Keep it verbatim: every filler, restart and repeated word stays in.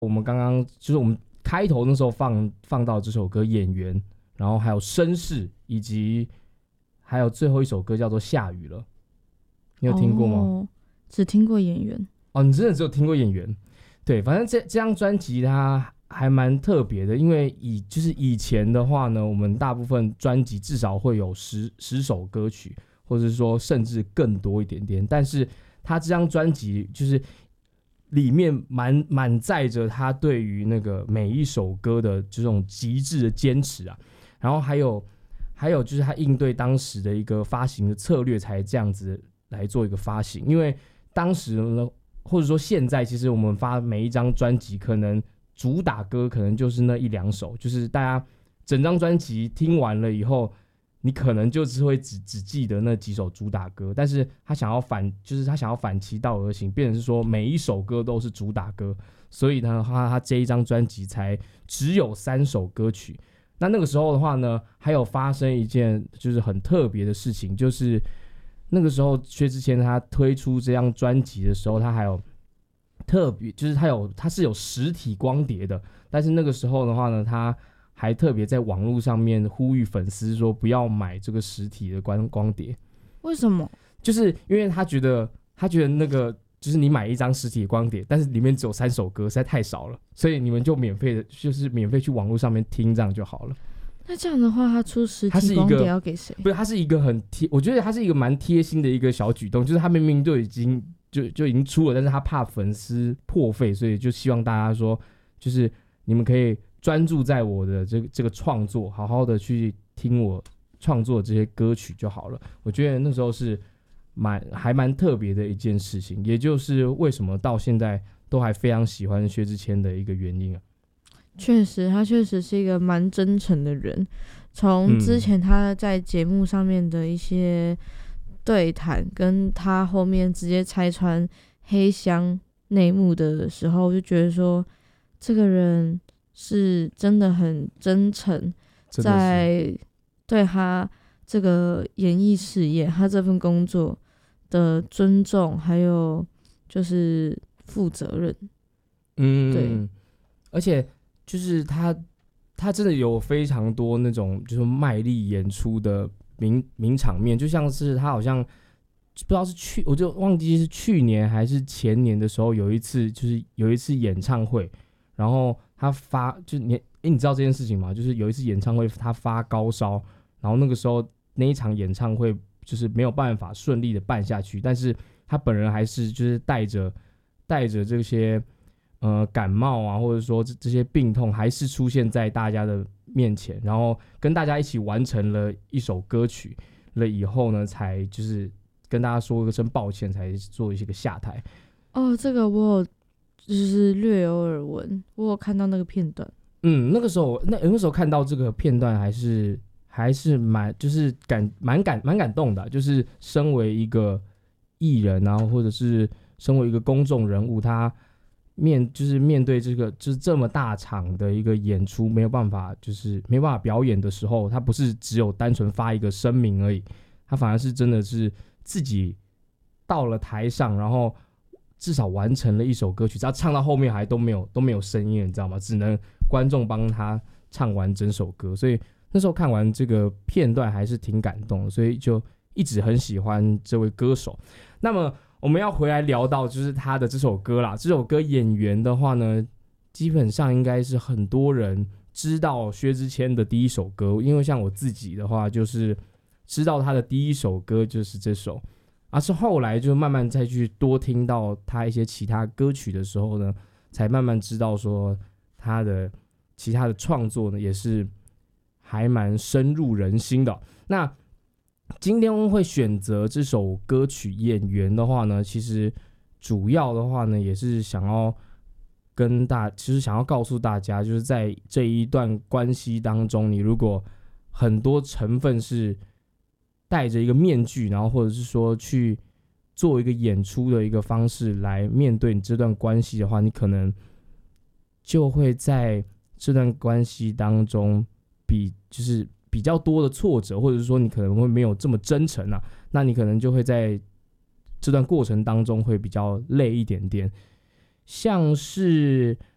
我们刚刚就是我们开头那时候放放到这首歌《演员》，然后还有《绅士》，以及还有最后一首歌叫做《下雨了》，你有听过吗？ 哦，只听过《演员》。 哦，你真的只有听过《演员》？对，反正这这张专辑它还蛮特别的，因为以就是以前的话呢，我们大部分专辑至少会有十十首歌曲，或者说甚至更多一点点，但是他这张专辑就是里面满满载着他对于那个每一首歌的这种极致的坚持啊，然后还有还有就是他应对当时的一个发行的策略才这样子来做一个发行，因为当时呢，或者说现在，其实我们发每一张专辑可能主打歌可能就是那一两首，就是大家整张专辑听完了以后，你可能就只会只只记得那几首主打歌，但是他想要反，就是他想要反其道而行，变成是说每一首歌都是主打歌，所以呢，他他这一张专辑才只有三首歌曲。那那个时候的话呢，还有发生一件就是很特别的事情，就是那个时候薛之谦他推出这张专辑的时候，他还有特别，就是他有他是有实体光碟的，但是那个时候的话呢，他还特别在网络上面呼吁粉丝说不要买这个实体的光光碟。 为什么？ 就是因为他觉得他觉得那个就是你买一张实体的光碟，但是里面只有三首歌，实在太少了，所以你们就免费的，就是免费去网络上面听这样就好了。 那这样的话，他出实体光碟要给谁？ 不是，他是一个很贴，我觉得他是一个蛮贴心的一个小举动，就是他明明就已经就就已经出了，但是他怕粉丝破费，所以就希望大家说，就是你们可以专注在我的这个这个创作，好好的去听我创作的这些歌曲就好了。我觉得那时候是蛮还蛮特别的一件事情，也就是为什么到现在都还非常喜欢薛之谦的一个原因啊。 确实，他确实是一个蛮真诚的人。从之前他在节目上面的一些对谈，跟他后面直接拆穿黑箱内幕的时候，我就觉得说，这个人是真的很真诚，在对他这个演艺事业，他这份工作的尊重，还有就是负责任。 嗯， 对， 而且就是他，他真的有非常多那种就是卖力演出的名名场面，就像是他好像不知道是去，我就忘记是去年还是前年的时候，有一次就是有一次演唱会，然后他发就你哎、欸、你知道这件事情吗？就是有一次演唱会他发高烧，然后那个时候那一场演唱会就是没有办法顺利的办下去，但是他本人还是就是带着带着这些。呃，感冒啊，或者说 这, 这些病痛还是出现在大家的面前，然后跟大家一起完成了一首歌曲了以后呢，才就是跟大家说一声抱歉，才做一些个下台。 哦，这个我有就是略有耳闻，我有看到那个片段。 嗯，那个时候那那时候看到这个片段，还是还是蛮就是感蛮感蛮感动的，就是身为一个艺人啊，或者是身为一个公众人物，他。面就是面对这个就是这么大场的一个演出，没有办法就是没有办法表演的时候，他不是只有单纯发一个声明而已，他反而是真的是自己到了台上，然后至少完成了一首歌曲，只要唱到后面还都没有都没有声音，你知道吗？只能观众帮他唱完整首歌，所以那时候看完这个片段还是挺感动的，所以就一直很喜欢这位歌手。那么我们要回来聊到就是他的这首歌啦，这首歌《演员》的话呢，基本上应该是很多人知道薛之谦的第一首歌，因为像我自己的话，就是知道他的第一首歌就是这首，而是后来就慢慢再去多听到他一些其他歌曲的时候呢，才慢慢知道说他的其他的创作呢也是还蛮深入人心的。那今天会选择这首歌曲《演员》的话呢，其实主要的话呢，也是想要跟大，其实想要告诉大家，就是在这一段关系当中，你如果很多成分是戴着一个面具，然后或者是说去做一个演出的一个方式来面对你这段关系的话，你可能就会在这段关系当中比就是比较多的挫折，或者是说你可能会没有这么真诚啊，那你可能就会在这段过程当中会比较累一点点。像是